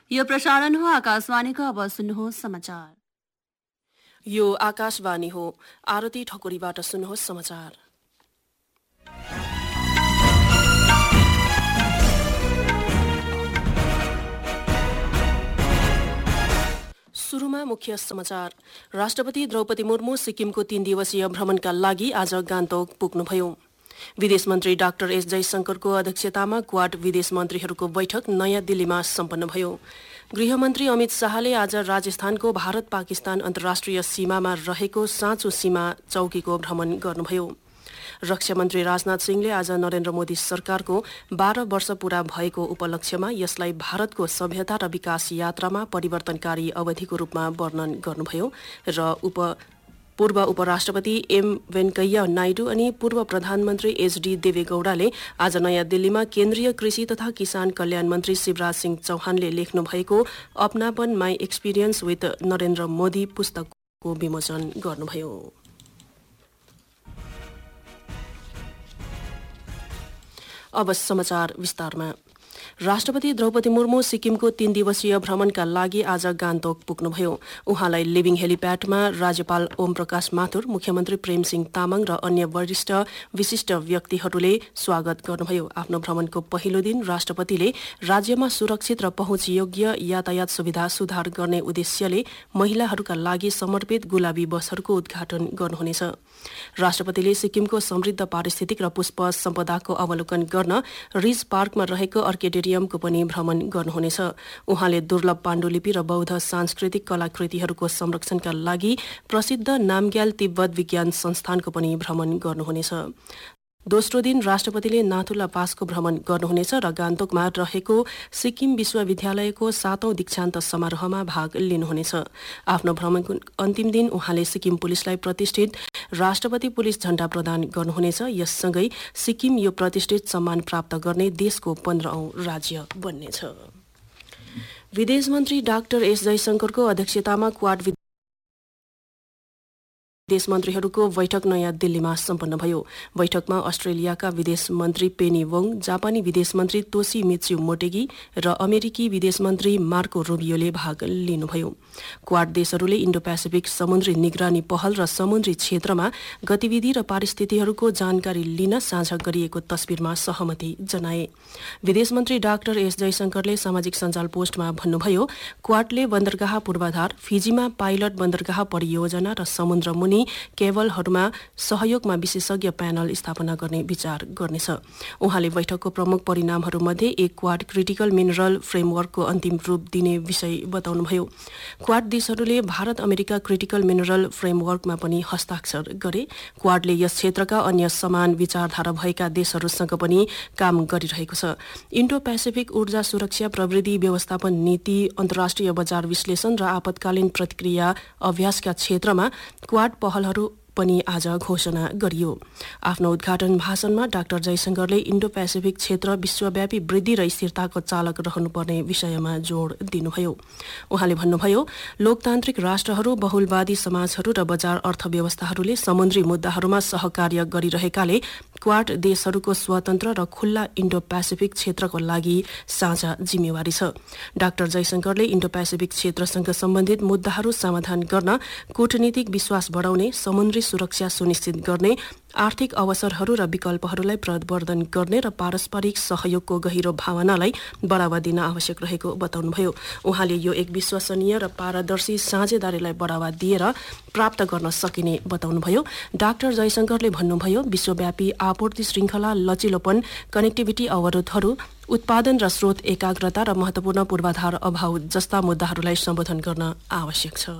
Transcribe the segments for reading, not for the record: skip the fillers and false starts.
यो प्रसारण हो आकाशवाणीको। अब सुन्नुहोस् समाचार। यो आकाशवाणी हो। आरती ठकुरीबाट सुन्नुहोस् समाचार। सुरुमा मुख्य समाचार। राष्ट्रपति द्रौपदी मुर्मू सिक्किमको 3 दिवसीय भ्रमणका लागि आज गान्तोक पुग्नुभयो। विदेश मन्त्री डाक्टर एस जयशंकरको अध्यक्षतामा क्वाड विदेश मन्त्रीहरूको बैठक नयाँ दिल्लीमा सम्पन्न भयो। गृहमन्त्री अमित शाहले आज राजस्थानको भारत पाकिस्तान अन्तर्राष्ट्रिय सीमामा रहेको साँचो सीमा चौकीको भ्रमण गर्नुभयो। रक्षा मन्त्री राजनाथ सिंहले आज नरेन्द्र मोदी सरकारको 12 वर्ष पूरा भएको उपलक्ष्यमा यसलाई भारतको सभ्यता र विकास यात्रामा परिवर्तनकारी अवधिको रूपमा वर्णन गर्नुभयो र पूर्व उपराष्ट्रपति एम वेंकैया नायडू अनि पूर्व प्रधानमन्त्री एचडी देवेगौडाले आज नयाँ दिल्लीमा केन्द्रीय कृषि तथा किसान कल्याण मन्त्री शिवराज सिंह चौहानले लेख्नु भएको अपनापन my experience with Narendra Modi पुस्तकको विमोचन गर्नुभयो। अब समाचार विस्तारमा। राष्ट्रपति द्रौपदी मुर्मू सिक्किमको 3 दिवसीय भ्रमणका लागि आज गान्तोक पुग्नुभयो। उहाँलाई लिभिङ हेलिप्याडमा राज्यपाल ओम प्रकाश माथुर, मुख्यमन्त्री प्रेमसिंह तामाङ र अन्य विशिष्ट व्यक्तिहरूले स्वागत गर्नुभयो। आफ्नो भ्रमणको पहिलो दिन राष्ट्रपतिले राज्यमा सुरक्षित र पहुँचयोग्य यातायात सुविधा सुधार गर्ने उद्देश्यले महिलाहरूका लागि समर्पित गुलाबी बसहरूको उद्घाटन गर्नुहुनेछ। राष्ट्रपतिले सिक्किमको समृद्ध पारिस्थितिक र पुष्प सम्पदाको अवलोकन गर्न रिज पार्कमा रहेको अर्किडेरियमको पनि भ्रमण गर्नुहुनेछ। उहाँले दुर्लभ पाण्डुलिपि र बौद्ध सांस्कृतिक कलाकृतिहरूको संरक्षणका लागि प्रसिद्ध नामग्याल तिब्बत विज्ञान संस्थानको पनि भ्रमण गर्नुहुनेछ। दोस्रो दिन राष्ट्रपतिले नाथुला पासको भ्रमण गर्नुहुनेछ र गान्तोकमा रहेको सिक्किम विश्वविद्यालयको 7औं दीक्षान्त समारोहमा भाग लिनुहुनेछ। आफ्नो भ्रमणको अन्तिम दिन उहाँले सिक्किम पुलिसलाई प्रतिष्ठित राष्ट्रपति पुलिस झण्डा प्रदान गर्नुहुनेछ। यससँगै सिक्किम यो प्रतिष्ठित सम्मान प्राप्त गर्ने देशको 15औं राज्य बन्नेछ। विदेश मन्त्री डाक्टर एस जयशंकरको अध्यक्षतामा क्वाड विदेश मन्त्रीहरूको बैठक नयाँ दिल्लीमा सम्पन्न भयो। बैठकमा अस्ट्रेलियाका विदेश मन्त्री पेनी वोङ, जापानी विदेश मन्त्री तोशीमित्सु मोटेगी र अमेरिकी विदेश मन्त्री मार्को रुबियोले भाग लिनुभयो। क्वाड देशहरूले इन्डो पेसिफिक समुद्री निगरानी पहल र समुद्री क्षेत्रमा गतिविधि र परिस्थितिहरूको जानकारी लिन साझा गरिएको तस्बिरमा सहमति जनाए। विदेश मन्त्री डाक्टर एस जयशंकरले सामाजिक सञ्जाल पोस्टमा भन्नुभयो, क्वाडले बन्दरगाह पूर्वाधार, फिजीमा पाइलट बन्दरगाह परियोजना र समुद्रमुनि केवलहरूमा सहयोगमा विशेषज्ञ प्यानल स्थापना गर्ने विचार गर्नेछ। उहाँले बैठकको प्रमुख परिणामहरूमध्ये एक क्वाड क्रिटिकल मिनरल फ्रेमवर्कको अन्तिम रूप दिने विषय बताउनुभयो। क्वाड देशहरूले भारत अमेरिका क्रिटिकल मिनरल फ्रेमवर्कमा पनि हस्ताक्षर गरे। क्वाडले यस क्षेत्रका अन्य समान विचारधारा भएका देशहरूसँग पनि काम गरिरहेको छ। इन्डो पेसिफिक ऊर्जा सुरक्षा प्रविधि व्यवस्थापन नीति, अन्तर्राष्ट्रिय बजार विश्लेषण र आपतकालीन प्रतिक्रिया अभ्यासका क्षेत्रमा क्वाड पहलहरू पनि आज घोषणा गरियो। आफ्नो उद्घाटन भाषणमा डाक्टर जयशंकरले इन्डो पेसिफिक क्षेत्र विश्वव्यापी वृद्धि र स्थिरताको चालक रहनुपर्ने विषयमा जोड़ दिनुभयो। उहाँले भन्नुभयो, लोकतान्त्रिक राष्ट्रहरू, बहुलवादी समाजहरू र बजार अर्थव्यवस्थाहरूले समुद्री मुद्दाहरूमा सहकार्य गरिरहेकाले क्वाड देशहरूको स्वतन्त्र र खुल्ला इन्डो पेसिफिक क्षेत्रको लागि साझा जिम्मेवारी छ। डाक्टर जयशंकरले इन्डो पेसिफिक क्षेत्रसँग सम्बन्धित मुद्दाहरू समाधान गर्न कूटनीतिक विश्वास बढाउने, समुद्री सुरक्षा सुनिश्चित गर्ने, आर्थिक अवसरहरू र विकल्पहरूलाई प्रवर्धन गर्ने र पारस्परिक सहयोगको गहिरो भावनालाई बढ़ावा दिन आवश्यक रहेको बताउनुभयो। उहाँले यो एक विश्वसनीय र पारदर्शी साझेदारीलाई बढ़ावा दिएर प्राप्त गर्न सकिने बताउनुभयो। डाक्टर जयशंकरले भन्नुभयो, विश्वव्यापी आपूर्ति श्रृंखला, लचिलोपन, कनेक्टिभिटी अवरोधहरू, उत्पादन र स्रोत एकाग्रता र महत्वपूर्ण पूर्वाधार अभाव जस्ता मुद्दाहरूलाई सम्बोधन गर्न आवश्यक छ।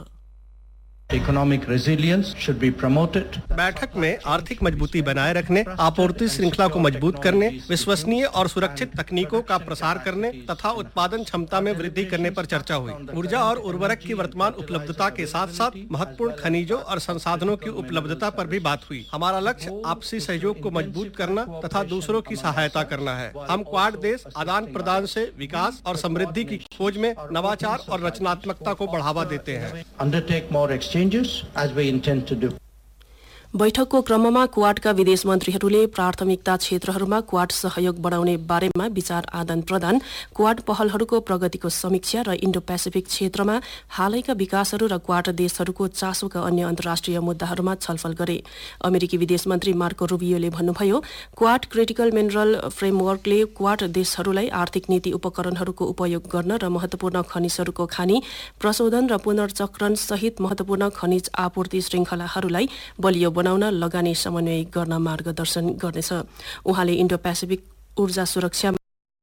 Economic resilience should be promoted. बैठक में आर्थिक मजबूती बनाए रखने, आपूर्ति श्रृंखला को मजबूत करने, विश्वसनीय और सुरक्षित तकनीकों का प्रसार करने तथा उत्पादन क्षमता में वृद्धि करने पर चर्चा हुई। ऊर्जा और उर्वरक की वर्तमान उपलब्धता के साथ साथ महत्वपूर्ण खनिजों और संसाधनों की उपलब्धता पर भी बात हुई। हमारा लक्ष्य आपसी सहयोग को मजबूत करना तथा दूसरों की सहायता करना है। हम क्वाड देश आदान प्रदान से विकास और समृद्धि की खोज में नवाचार और रचनात्मकता को बढ़ावा देते हैं। Undertake more exchanges as we intend to do. बैठकको क्रममा क्वाडका विदेश मन्त्रीहरूले प्राथमिकता क्षेत्रहरूमा क्वाड सहयोग बढाउने बारेमा विचार आदान प्रदान, क्वाड पहलहरूको प्रगतिको समीक्षा र इन्डो पेसिफिक क्षेत्रमा हालैका विकासहरू र क्वाड देशहरूको चासोका अन्य अन्तर्राष्ट्रिय मुद्दाहरूमा छलफल गरे। अमेरिकी विदेश मन्त्री मार्को रुबियोले भन्नुभयो, क्वाड क्रिटिकल मिनरल फ्रेमवर्कले क्वाड देशहरूलाई आर्थिक नीति उपकरणहरूको उपयोग गर्न र महत्वपूर्ण खनिजहरूको खानी, प्रशोधन र पुनर्चक्रण सहित महत्वपूर्ण खनिज आपूर्ति श्रृङ्खलाहरूलाई बलियो बनाउन लगानी समन्वय गर्न मार्गदर्शन गर्नेछ। उहाँले इन्डो पेसिफिक ऊर्जा सुरक्षामा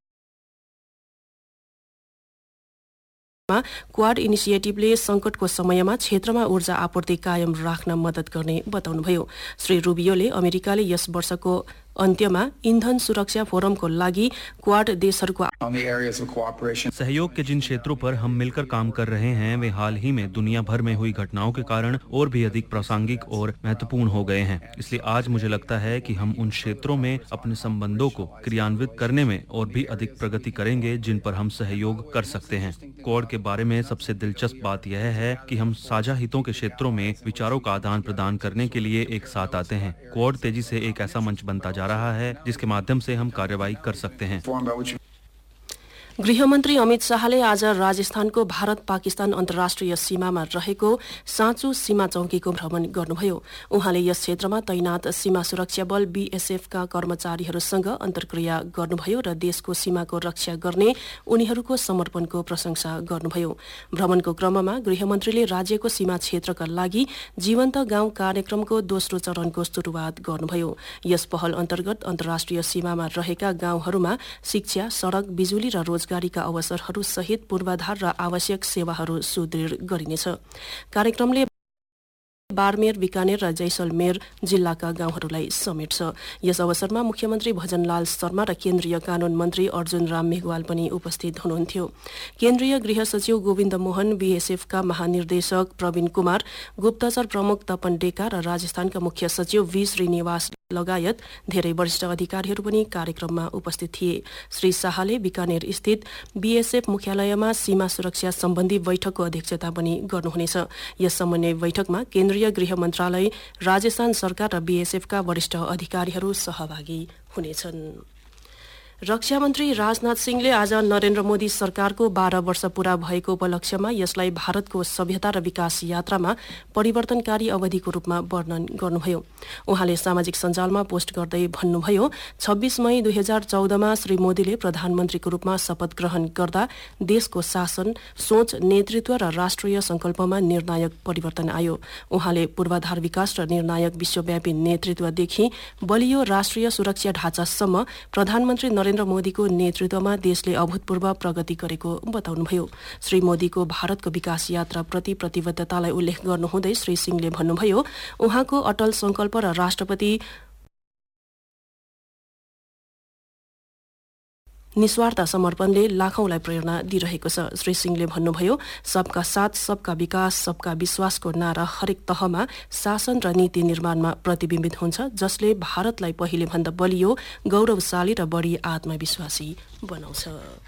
क्वाड इनिसिएटिभले संकटको समयमा क्षेत्रमा ऊर्जा आपूर्ति कायम राख्न मद्दत गर्ने बताउनुभयो। श्री रुबियोले अमेरिकाले यस वर्षको अन्त्यमा ईंधन सुरक्षा फोरमको लागि क्वाड देशहरूको सहयोग के जिन क्षेत्रों पर हम मिलकर काम कर रहे हैं वे हाल ही में दुनिया भर में हुई घटनाओं के कारण और भी अधिक प्रासंगिक और महत्वपूर्ण हो गए हैं। इसलिए आज मुझे लगता है कि हम उन क्षेत्रों में अपने संबंधों को क्रियान्वित करने में और भी अधिक प्रगति करेंगे जिन पर हम सहयोग कर सकते हैं। क्वाड के बारे में सबसे दिलचस्प बात यह है कि हम साझा हितों के क्षेत्रों में विचारों का आदान प्रदान करने के लिए एक साथ आते हैं। क्वाड तेजी से एक ऐसा मंच बनता जा रहा है जिसके माध्यम से हम कार्रवाई कर सकते हैं। गृहमन्त्री अमित शाहले आज राजस्थानको भारत पाकिस्तान अन्तर्राष्ट्रिय सीमामा रहेको साँचो सीमा चौकीको भ्रमण गर्नुभयो। उहाँले यस क्षेत्रमा तैनात सीमा सुरक्षा बल बीएसएफका कर्मचारीहरूसँग अन्तर्क्रिया गर्नुभयो र देशको सीमाको रक्षा गर्ने उनीहरूको समर्पणको प्रशंसा गर्नुभयो। भ्रमणको क्रममा गृहमन्त्रीले राज्यको सीमा क्षेत्रका लागि जीवन्त गाउँ कार्यक्रमको दोस्रो चरणको सुरुवात गर्नुभयो। यस पहल अन्तर्गत अन्तर्राष्ट्रिय सीमामा रहेका गाउँहरूमा शिक्षा, सड़क, बिजुली र रोजगारीका अवसरहरू सहित पूर्वाधार र आवश्यक सेवाहरू सुदृढ गरिनेछ। कार्यक्रमले बारमेर, बिकानेर र जैसलमेर जिल्लाका गाउँहरूलाई समेट्छ। यस अवसरमा मुख्यमन्त्री भजनलाल शर्मा र केन्द्रीय कानून मन्त्री अर्जुन राम मेघवाल पनि उपस्थित हुनुहुन्थ्यो। केन्द्रीय गृह सचिव गोविन्द मोहन, बीएसएफका महानिर्देशक प्रवीण कुमार, गुप्तचर प्रमुख तपन डेका र राजस्थानका मुख्य सचिव वी श्रीनिवास लगायत धेरै वरिष्ठ अधिकारीहरू पनि कार्यक्रममा उपस्थित थिए। श्री शाहले बिकानेर स्थित बीएसएफ मुख्यालयमा सीमा सुरक्षा सम्बन्धी बैठकको अध्यक्षता पनि गर्नुहुनेछ। यस समन्वय बैठकमा केन्द्रीय गृह मन्त्रालय, राजस्थान सरकार र बीएसएफका वरिष्ठ अधिकारीहरू सहभागी हुनेछन्। रक्षा मन्त्री राजनाथ सिंहले आज नरेन्द्र मोदी सरकारको 12 वर्ष पूरा भएको उपलक्ष्यमा यसलाई भारतको सभ्यता र विकास यात्रामा परिवर्तनकारी अवधिको रूपमा वर्णन गर्नुभयो। उहाँले सामाजिक सञ्जालमा पोस्ट गर्दै भन्नुभयो, 26 मई 2014मा श्री मोदीले प्रधानमन्त्रीको रूपमा शपथ ग्रहण गर्दा देशको शासन, सोच, नेतृत्व र राष्ट्रिय संकल्पमा निर्णायक परिवर्तन आयो। उहाँले पूर्वाधार विकास र निर्णायक विश्वव्यापी नेतृत्वदेखि बलियो राष्ट्रिय सुरक्षा ढाँचासम्म प्रधानमन्त्री नरेन्द्र मोदीको नेतृत्वमा देशले अभूतपूर्व प्रगति गरेको बताउनुभयो। श्री मोदीको भारतको विकास यात्राप्रति प्रतिबद्धतालाई उल्लेख गर्नुहुँदै श्री सिंहले भन्नुभयो, उहाँको अटल संकल्प र राष्ट्रपति निस्वार्थ समर्पणले लाखौंलाई प्रेरणा दिइरहेको छ। श्री सिंहले भन्नुभयो, सबका साथ सबका विकास सबका विश्वासको नारा हरेक तहमा शासन र नीति निर्माणमा प्रतिबिम्बित हुन्छ, जसले भारतलाई पहिले भन्दा बलियो, गौरवशाली र बढी आत्मविश्वासी बनाउँछ।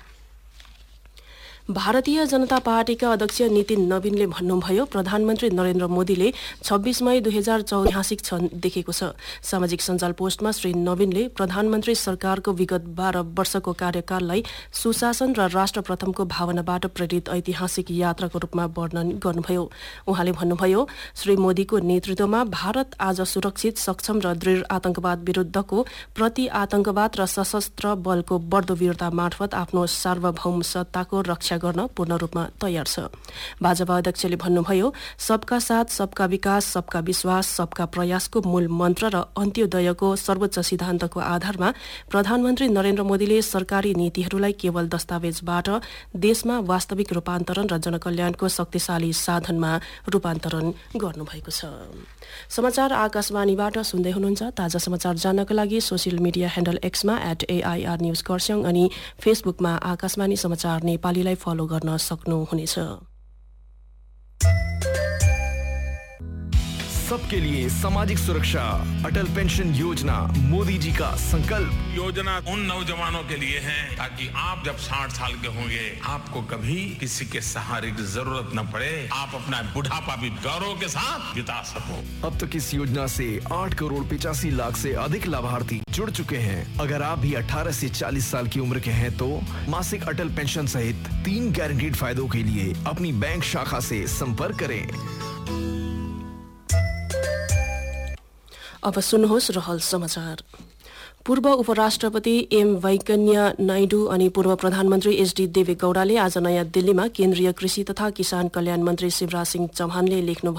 भारतीय जनता पार्टीका अध्यक्ष नितिन नवीनले भन्नुभयो, प्रधानमन्त्री नरेन्द्र मोदीले 26 मई 2014 ऐतिहासिक क्षण देखेको छ। सामाजिक सञ्जाल पोस्टमा श्री नवीनले प्रधानमन्त्री सरकारको विगत 12 वर्षको कार्यकाललाई सुशासन र राष्ट्र प्रथमको भावनाबाट प्रेरित ऐतिहासिक यात्राको रूपमा वर्णन गर्नुभयो। उहाँले भन्नुभयो, श्री मोदीको नेतृत्वमा भारत आज सुरक्षित, सक्षम र दृढ आतंकवाद विरुद्धको प्रति आतंकवाद र सशस्त्र बलको बढ्दो वीरता मार्फत आफ्नो सार्वभौम सत्ताको रक्षा गर्न पूर्ण रूपमा तयार छ। भाजपा अध्यक्षले भन्नुभयो, सबका साथ सबका विकास सबका विश्वास सबका प्रयासको मूल मन्त्र र अन्त्योदयको सर्वोच्च सिद्धान्तको आधारमा प्रधानमन्त्री नरेन्द्र मोदीले सरकारी नीतिहरूलाई केवल दस्तावेजबाट देशमा वास्तविक रूपान्तरण र जनकल्याणको शक्तिशाली साधनमा रूपान्तरण गर्नुभएको छ। समाचार आकाशवाणीबाट सुन्दै हुनुहुन्छ। ताजा समाचार जान्नका लागि social media handle एक्समा @AIR news Kurseong अनि फेसबुकमा आकाशवाणी समाचार नेपालीलाई फलो गर्न सक्नुहुनेछ। सबके लिए सामाजिक सुरक्षा, अटल पेंशन योजना, मोदी जी का संकल्प। योजना उन नौजवानों के लिए है ताकि आप जब 60 साल के होंगे आपको कभी किसी के सहारे की जरूरत न पड़े, आप अपना बुढ़ापा भी गौरव के साथ बिता सको। अब तक इस योजना से 8 करोड़ 85 लाख से अधिक लाभार्थी जुड़ चुके हैं। अगर आप भी 18 से 40 साल की उम्र के हैं तो मासिक अटल पेंशन सहित 3 गारंटीड फायदों के लिए अपनी बैंक शाखा से संपर्क करें। अब सुन्नुहोस् रहल समाचार। पूर्व उपराष्ट्रपति एम वेंकैया नायडू अनि पूर्व प्रधानमन्त्री एचडी देवेगौडाले आज नयाँ दिल्लीमा केन्द्रीय कृषि तथा किसान कल्याण मन्त्री शिवराज सिंह चौहानले लेख्नु